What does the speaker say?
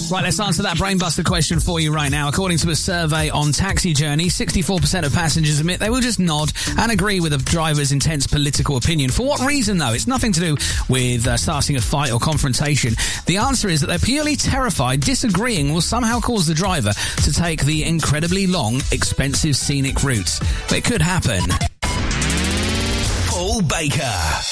Right, let's answer that brainbuster question for you right now. According to a survey on Taxi Journey, 64% of passengers admit they will just nod and agree with a driver's intense political opinion. For what reason, though? It's nothing to do with starting a fight or confrontation. The answer is that they're purely terrified disagreeing will somehow cause the driver to take the incredibly long, expensive scenic route. But it could happen. Paul Baker.